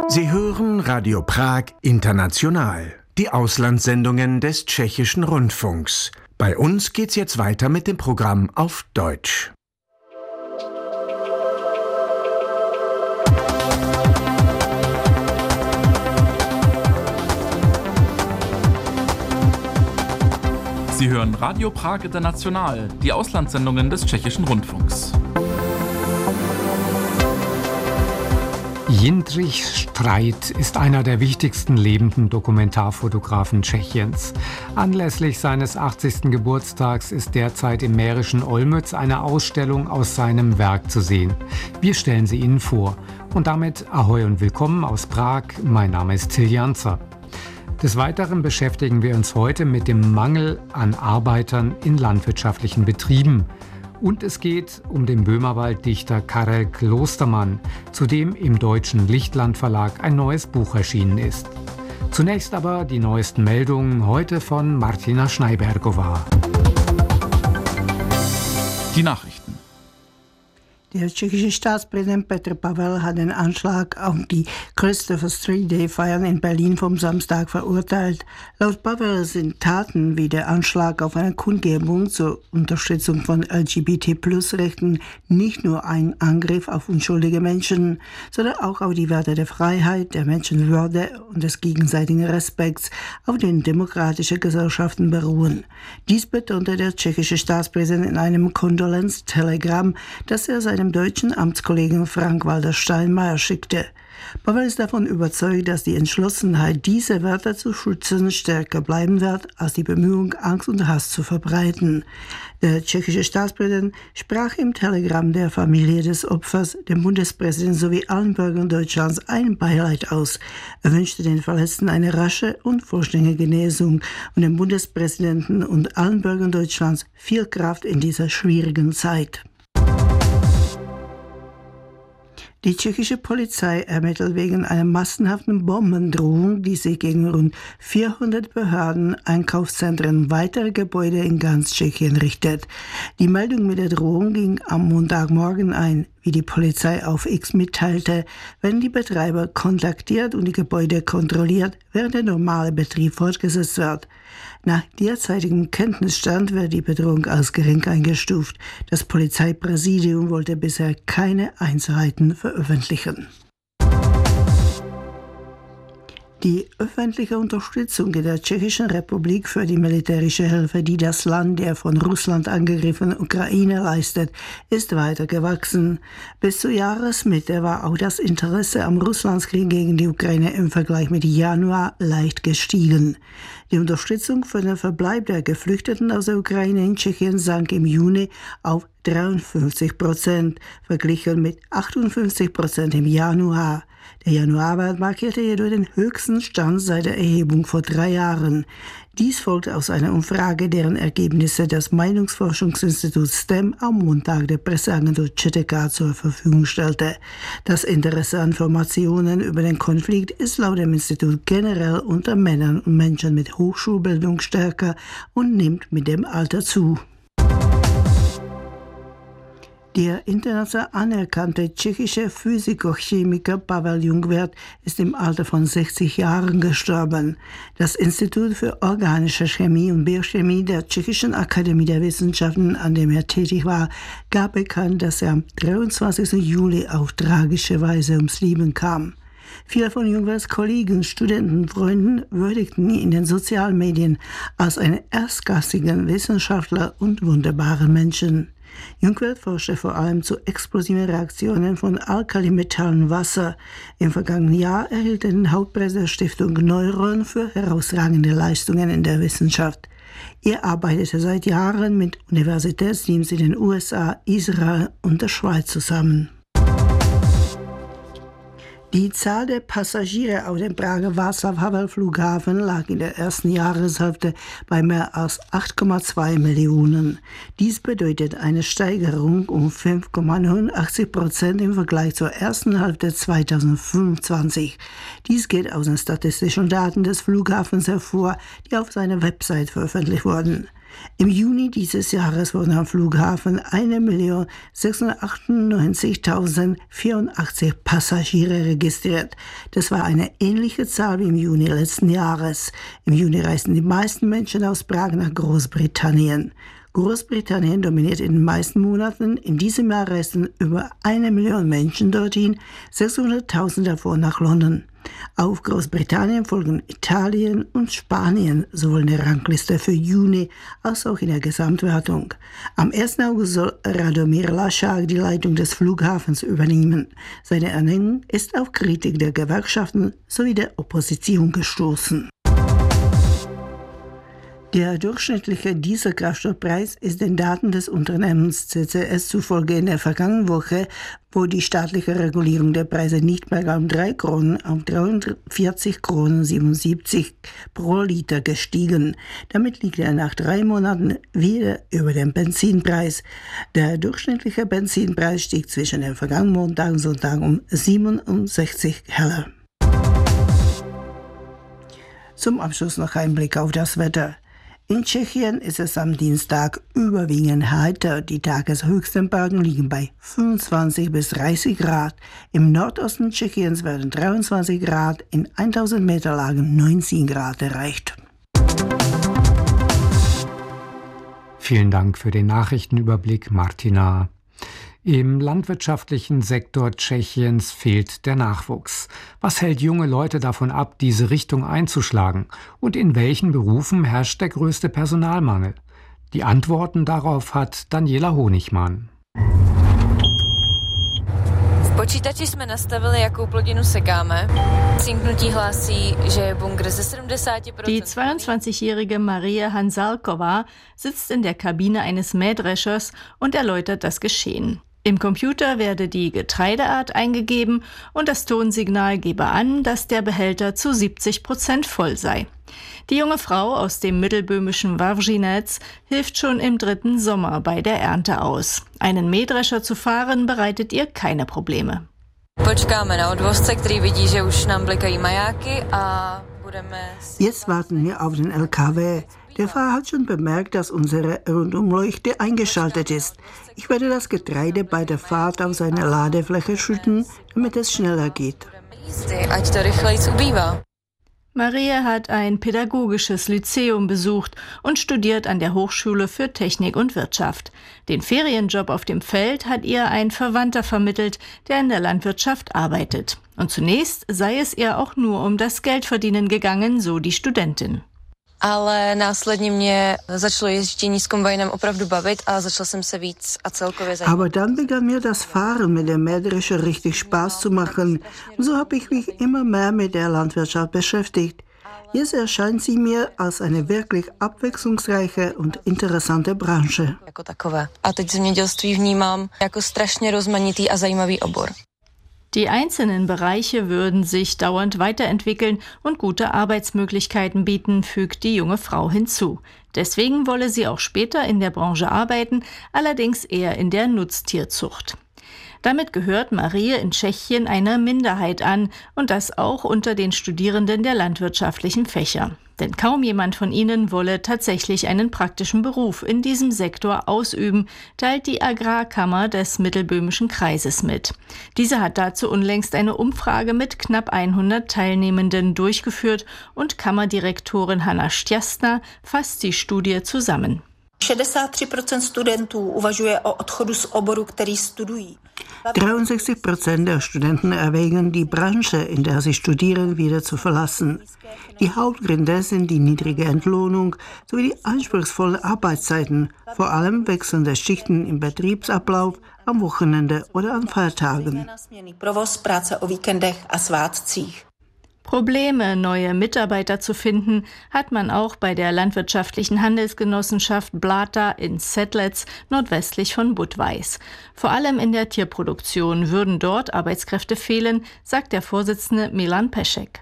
Sie hören Radio Prag International, die Auslandssendungen des Tschechischen Rundfunks. Bei uns geht's jetzt weiter mit dem Programm auf Deutsch. Sie hören Radio Prag International, die Auslandssendungen des Tschechischen Rundfunks. Jindřich Streit ist einer der wichtigsten lebenden Dokumentarfotografen Tschechiens. Anlässlich seines 80. Geburtstags ist derzeit im mährischen Olmütz eine Ausstellung aus seinem Werk zu sehen. Wir stellen sie Ihnen vor. Und damit Ahoi und willkommen aus Prag. Mein Name ist Till Janzer. Des Weiteren beschäftigen wir uns heute mit dem Mangel an Arbeitern in landwirtschaftlichen Betrieben. Und es geht um den Böhmerwald-Dichter Karel Klostermann, zu dem im deutschen Lichtland Verlag ein neues Buch erschienen ist. Zunächst aber die neuesten Meldungen heute von Martina Schneibergova. Die Nachrichten. Der tschechische Staatspräsident Petr Pavel hat den Anschlag auf die Christopher Street Day Feiern in Berlin vom Samstag verurteilt. Laut Pavel sind Taten wie der Anschlag auf eine Kundgebung zur Unterstützung von LGBT+-Rechten nicht nur ein Angriff auf unschuldige Menschen, sondern auch auf die Werte der Freiheit, der Menschenwürde und des gegenseitigen Respekts, auf denen demokratische Gesellschaften beruhen. Dies betonte der tschechische Staatspräsident in einem Kondolenztelegramm, das er seinem deutschen Amtskollegen Frank-Walter Steinmeier schickte. Pavel ist davon überzeugt, dass die Entschlossenheit, diese Werte zu schützen, stärker bleiben wird, als die Bemühung, Angst und Hass zu verbreiten. Der tschechische Staatspräsident sprach im Telegramm der Familie des Opfers, dem Bundespräsidenten sowie allen Bürgern Deutschlands ein Beileid aus. Er wünschte den Verletzten eine rasche und vollständige Genesung und dem Bundespräsidenten und allen Bürgern Deutschlands viel Kraft in dieser schwierigen Zeit. Die tschechische Polizei ermittelt wegen einer massenhaften Bombendrohung, die sich gegen rund 400 Behörden, Einkaufszentren und weitere Gebäude in ganz Tschechien richtet. Die Meldung mit der Drohung ging am Montagmorgen ein. Wie die Polizei auf X mitteilte, werden die Betreiber kontaktiert und die Gebäude kontrolliert, während der normale Betrieb fortgesetzt wird. Nach derzeitigem Kenntnisstand wird die Bedrohung als gering eingestuft. Das Polizeipräsidium wollte bisher keine Einzelheiten veröffentlichen. Die öffentliche Unterstützung in der Tschechischen Republik für die militärische Hilfe, die das Land der von Russland angegriffenen Ukraine leistet, ist weiter gewachsen. Bis zur Jahresmitte war auch das Interesse am Russlandskrieg gegen die Ukraine im Vergleich mit Januar leicht gestiegen. Die Unterstützung für den Verbleib der Geflüchteten aus der Ukraine in Tschechien sank im Juni auf 53%, verglichen mit 58% im Januar. Der Januarwert markierte jedoch den höchsten Stand seit der Erhebung vor 3 Jahren. Dies folgt aus einer Umfrage, deren Ergebnisse das Meinungsforschungsinstitut STEM am Montag der Presseagentur ČTK zur Verfügung stellte. Das Interesse an Informationen über den Konflikt ist laut dem Institut generell unter Männern und Menschen mit Hochschulbildung stärker und nimmt mit dem Alter zu. Der international anerkannte tschechische Physiker-Chemiker Pavel Jungwirth ist im Alter von 60 Jahren gestorben. Das Institut für organische Chemie und Biochemie der Tschechischen Akademie der Wissenschaften, an dem er tätig war, gab bekannt, dass er am 23. Juli auf tragische Weise ums Leben kam. Viele von Jungwirths Kollegen, Studenten, Freunden würdigten ihn in den sozialen Medien als einen erstklassigen Wissenschaftler und wunderbaren Menschen. Jungwirth forschte vor allem zu explosiven Reaktionen von Alkalimetallen und Wasser. Im vergangenen Jahr erhielt er den Hauptpreis der Stiftung Neuron für herausragende Leistungen in der Wissenschaft. Er arbeitete seit Jahren mit Universitätsteams in den USA, Israel und der Schweiz zusammen. Die Zahl der Passagiere auf dem Prager Václav-Havel-Flughafen lag in der ersten Jahreshälfte bei mehr als 8,2 Millionen. Dies bedeutet eine Steigerung um 5,89% im Vergleich zur ersten Hälfte 2025. Dies geht aus den statistischen Daten des Flughafens hervor, die auf seiner Website veröffentlicht wurden. Im Juni dieses Jahres wurden am Flughafen 1.698.084 Passagiere registriert. Das war eine ähnliche Zahl wie im Juni letzten Jahres. Im Juni reisten die meisten Menschen aus Prag nach Großbritannien. Großbritannien dominiert in den meisten Monaten. In diesem Jahr reisten über 1 Million Menschen dorthin, 600.000 davon nach London. Auf Großbritannien folgen Italien und Spanien, sowohl in der Rangliste für Juni als auch in der Gesamtwertung. Am 1. August soll Radomir Laschak die Leitung des Flughafens übernehmen. Seine Ernennung ist auf Kritik der Gewerkschaften sowie der Opposition gestoßen. Der durchschnittliche Dieselkraftstoffpreis ist den Daten des Unternehmens CCS zufolge in der vergangenen Woche, wo die staatliche Regulierung der Preise nicht mehr um 3 Kronen auf 43,77 Kronen pro Liter gestiegen. Damit liegt er nach 3 Monaten wieder über dem Benzinpreis. Der durchschnittliche Benzinpreis stieg zwischen den vergangenen Montag und Sonntag um 67 Heller. Zum Abschluss noch ein Blick auf das Wetter. In Tschechien ist es am Dienstag überwiegend heiter. Die Tageshöchsttemperaturen liegen bei 25 bis 30 Grad. Im Nordosten Tschechiens werden 23 Grad, in 1000 Meter Lagen 19 Grad erreicht. Vielen Dank für den Nachrichtenüberblick, Martina. Im landwirtschaftlichen Sektor Tschechiens fehlt der Nachwuchs. Was hält junge Leute davon ab, diese Richtung einzuschlagen? Und in welchen Berufen herrscht der größte Personalmangel? Die Antworten darauf hat Daniela Honigmann. V počítači jsme nastavili, jakou plodinu sekáme. Cinknutí hlásí, že je bunkr ze 70%. Die 22-jährige Maria Hansalkova sitzt in der Kabine eines Mähdreschers und erläutert das Geschehen. Im Computer werde die Getreideart eingegeben und das Tonsignal gebe an, dass der Behälter zu 70% voll sei. Die junge Frau aus dem mittelböhmischen Wawřinec hilft schon im 3. Sommer bei der Ernte aus. Einen Mähdrescher zu fahren bereitet ihr keine Probleme. Počkáme na odvozce, který vidí, že už nám blikají majáky a budeme... Jetzt warten wir auf den LKW. Der Fahrer hat schon bemerkt, dass unsere Rundumleuchte eingeschaltet ist. Ich werde das Getreide bei der Fahrt auf seine Ladefläche schütten, damit es schneller geht. Ať to rychlejc ubývá. Maria hat ein pädagogisches Lyzeum besucht und studiert an der Hochschule für Technik und Wirtschaft. Den Ferienjob auf dem Feld hat ihr ein Verwandter vermittelt, der in der Landwirtschaft arbeitet. Und zunächst sei es ihr auch nur um das Geldverdienen gegangen, so die Studentin. Ale následně mě začalo ježdění s kombajnem opravdu bavit a začala jsem se víc a celkově zajímat. Aber dann begann mir das Fahren mit dem Mähdrescher richtig Spaß zu machen. Und so habe ich mich immer mehr mit der Landwirtschaft beschäftigt. Jetzt erscheint sie mir als eine wirklich abwechslungsreiche und interessante Branche. Jako takové. A teď zemědělství vnímám jako strašně rozmanitý a zajímavý obor. Die einzelnen Bereiche würden sich dauernd weiterentwickeln und gute Arbeitsmöglichkeiten bieten, fügt die junge Frau hinzu. Deswegen wolle sie auch später in der Branche arbeiten, allerdings eher in der Nutztierzucht. Damit gehört Marie in Tschechien einer Minderheit an und das auch unter den Studierenden der landwirtschaftlichen Fächer. Denn kaum jemand von ihnen wolle tatsächlich einen praktischen Beruf in diesem Sektor ausüben, teilt die Agrarkammer des Mittelböhmischen Kreises mit. Diese hat dazu unlängst eine Umfrage mit knapp 100 Teilnehmenden durchgeführt und Kammerdirektorin Hanna Šťastná fasst die Studie zusammen. 63% studentů uvažuje o odchodu z oboru, který studují. 63% der Studenten erwägen, die Branche, in der sie studieren, wieder zu verlassen. Die Hauptgründe sind die niedrige Entlohnung sowie die anspruchsvollen Arbeitszeiten, vor allem wechselnde Schichten im Betriebsablauf, am Wochenende oder an Feiertagen. Provoz, práce o víkendech a svátcích. Probleme, neue Mitarbeiter zu finden, hat man auch bei der landwirtschaftlichen Handelsgenossenschaft Blata in Sedlec nordwestlich von Budweis. Vor allem in der Tierproduktion würden dort Arbeitskräfte fehlen, sagt der Vorsitzende Milan Pešek.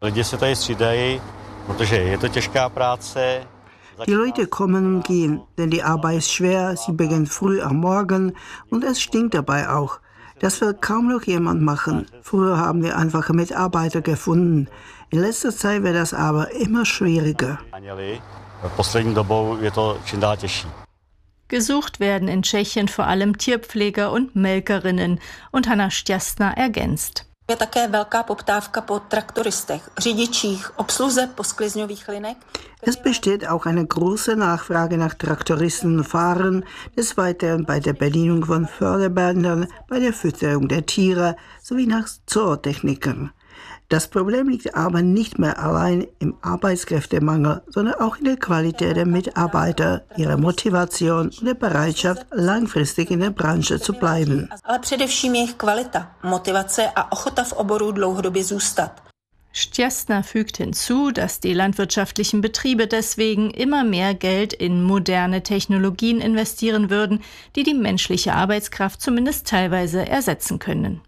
Die Leute kommen und gehen, denn die Arbeit ist schwer, sie beginnt früh am Morgen und es stinkt dabei auch. Das will kaum noch jemand machen. Früher haben wir einfache Mitarbeiter gefunden. In letzter Zeit wird das aber immer schwieriger. Poslední dobou je to čím dál těžší. Gesucht werden in Tschechien vor allem Tierpfleger und Melkerinnen. Und Hanna Šťastná ergänzt. Je také velká poptávka po traktoristech, řidičích, obsluze posklizňových linek. Es besteht auch eine große Nachfrage nach Traktoristen und Fahrern, des Weiteren bei der Bedienung von Förderbändern, bei der Fütterung der Tiere sowie nach Zootechnikern. Das Problem liegt aber nicht mehr allein im Arbeitskräftemangel, sondern auch in der Qualität der Mitarbeiter, ihrer Motivation und der Bereitschaft, langfristig in der Branche zu bleiben. Ale především jejich kvalita, motivace a ochota v oboru dlouhodobě zůstat. Šťastná fügt hinzu, dass die landwirtschaftlichen Betriebe deswegen immer mehr Geld in moderne Technologien investieren würden, die die menschliche Arbeitskraft zumindest teilweise ersetzen können.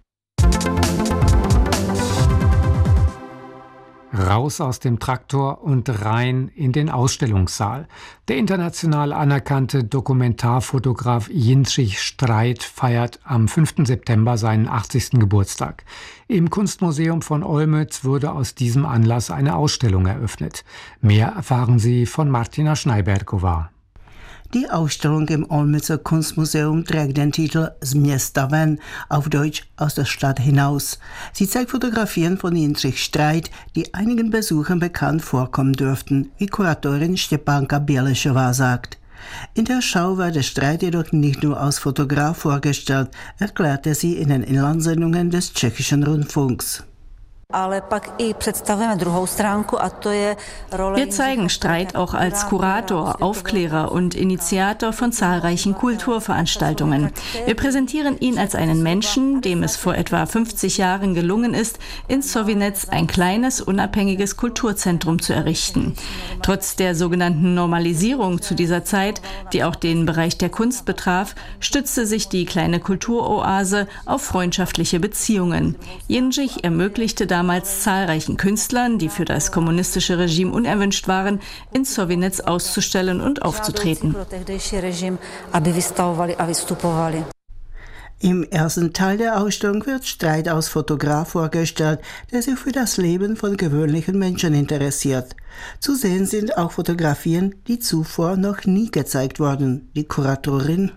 Raus aus dem Traktor und rein in den Ausstellungssaal. Der international anerkannte Dokumentarfotograf Jindřich Streit feiert am 5. September seinen 80. Geburtstag. Im Kunstmuseum von Olmütz wurde aus diesem Anlass eine Ausstellung eröffnet. Mehr erfahren Sie von Martina Schneiberkova. Die Ausstellung im Olmützer Kunstmuseum trägt den Titel Z města ven, auf Deutsch aus der Stadt hinaus. Sie zeigt Fotografien von Jindřich Streit, die einigen Besuchern bekannt vorkommen dürften, wie Kuratorin Štěpánka Bělešová sagt. In der Schau war der Streit jedoch nicht nur als Fotograf vorgestellt, erklärte sie in den Inlandsendungen des Tschechischen Rundfunks. Wir zeigen Streit auch als Kurator, Aufklärer und Initiator von zahlreichen Kulturveranstaltungen. Wir präsentieren ihn als einen Menschen, dem es vor etwa 50 Jahren gelungen ist, in Sovinec ein kleines, unabhängiges Kulturzentrum zu errichten. Trotz der sogenannten Normalisierung zu dieser Zeit, die auch den Bereich der Kunst betraf, stützte sich die kleine Kulturoase auf freundschaftliche Beziehungen. Jindřich ermöglichte damals zahlreichen Künstlern, die für das kommunistische Regime unerwünscht waren, in Sovinec auszustellen und aufzutreten. Im ersten Teil der Ausstellung wird Streit als Fotograf vorgestellt, der sich für das Leben von gewöhnlichen Menschen interessiert. Zu sehen sind auch Fotografien, die zuvor noch nie gezeigt wurden. Die Kuratorin: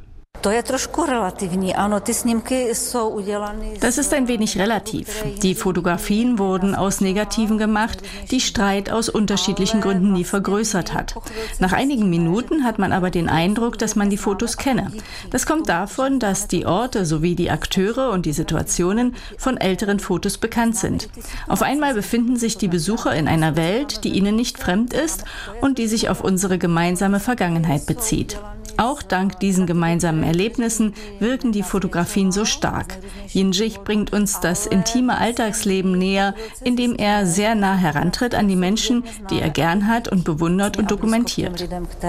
Das ist ein wenig relativ. Die Fotografien wurden aus Negativen gemacht, die Streit aus unterschiedlichen Gründen nie vergrößert hat. Nach einigen Minuten hat man aber den Eindruck, dass man die Fotos kenne. Das kommt davon, dass die Orte sowie die Akteure und die Situationen von älteren Fotos bekannt sind. Auf einmal befinden sich die Besucher in einer Welt, die ihnen nicht fremd ist und die sich auf unsere gemeinsame Vergangenheit bezieht. Auch dank diesen gemeinsamen Erlebnissen wirken die Fotografien so stark. Jindřich bringt uns das intime Alltagsleben näher, indem er sehr nah herantritt an die Menschen, die er gern hat und bewundert und dokumentiert.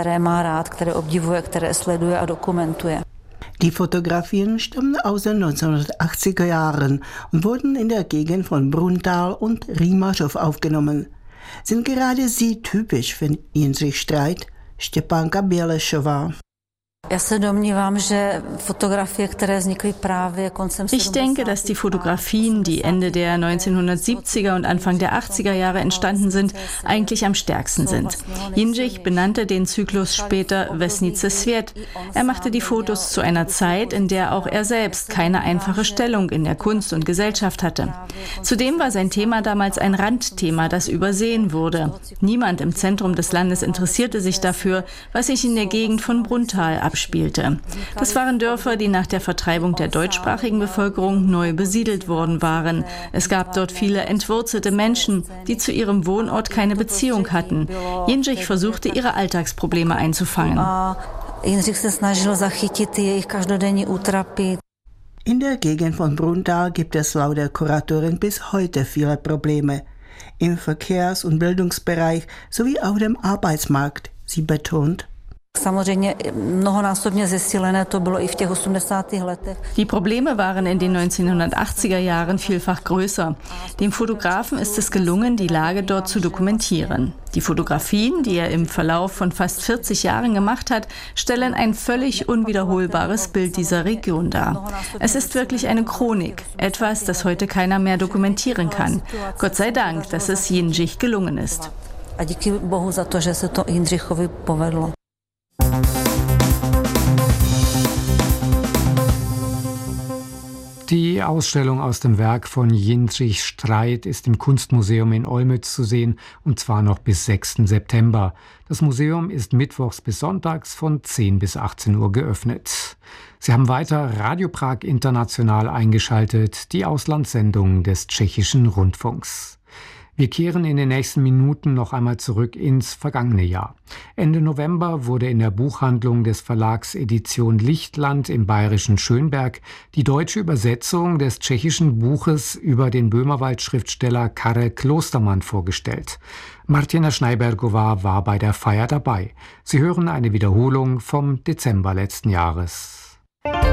Die Fotografien stammen aus den 1980er Jahren und wurden in der Gegend von Bruntal und Rýmařov aufgenommen. Sind gerade sie typisch für Jindřich Streit? Štěpánka Bělešová. Ich denke, dass die Fotografien, die Ende der 1970er und Anfang der 80er Jahre entstanden sind, eigentlich am stärksten sind. Jindřich benannte den Zyklus später Vesnice Svět. Er machte die Fotos zu einer Zeit, in der auch er selbst keine einfache Stellung in der Kunst und Gesellschaft hatte. Zudem war sein Thema damals ein Randthema, das übersehen wurde. Niemand im Zentrum des Landes interessierte sich dafür, was sich in der Gegend von Bruntal abspielte. Das waren Dörfer, die nach der Vertreibung der deutschsprachigen Bevölkerung neu besiedelt worden waren. Es gab dort viele entwurzelte Menschen, die zu ihrem Wohnort keine Beziehung hatten. Jindřich versuchte, ihre Alltagsprobleme einzufangen. In der Gegend von Bruntal gibt es laut der Kuratorin bis heute viele Probleme. Im Verkehrs- und Bildungsbereich sowie auf dem Arbeitsmarkt. Sie betont: Die Probleme waren in den 1980er Jahren vielfach größer. Dem Fotografen ist es gelungen, die Lage dort zu dokumentieren. Die Fotografien, die er im Verlauf von fast 40 Jahren gemacht hat, stellen ein völlig unwiederholbares Bild dieser Region dar. Es ist wirklich eine Chronik, etwas, das heute keiner mehr dokumentieren kann. Gott sei Dank, dass es Jindřich gelungen ist. A díky Bohu za to, že se to Jindřichovi povedlo. Die Ausstellung aus dem Werk von Jindřich Streit ist im Kunstmuseum in Olmütz zu sehen, und zwar noch bis 6. September. Das Museum ist mittwochs bis sonntags von 10 bis 18 Uhr geöffnet. Sie haben weiter Radio Prag International eingeschaltet, die Auslandssendung des Tschechischen Rundfunks. Wir kehren in den nächsten Minuten noch einmal zurück ins vergangene Jahr. Ende November wurde in der Buchhandlung des Verlags Edition Lichtland im bayerischen Schönberg die deutsche Übersetzung des tschechischen Buches über den Böhmerwald-Schriftsteller Karel Klostermann vorgestellt. Martina Schneibergová war bei der Feier dabei. Sie hören eine Wiederholung vom Dezember letzten Jahres.